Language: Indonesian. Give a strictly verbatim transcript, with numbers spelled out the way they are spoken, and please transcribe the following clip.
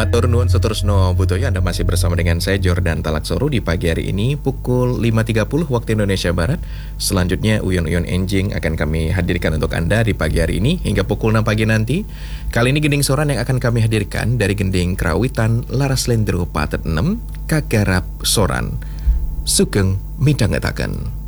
Matur nuwun Sutorsno Butoyo, Anda masih bersama dengan saya Jordan Talaksoro di pagi hari ini pukul lima tiga puluh waktu Indonesia Barat. Selanjutnya Uyon-Uyon Enjing akan kami hadirkan untuk Anda di pagi hari ini hingga pukul enam pagi nanti. Kali ini gending soran yang akan kami hadirkan dari gending Kerawitan Laras Lendro Patet enam Kagarap Soran Sugeng Midhangetaken.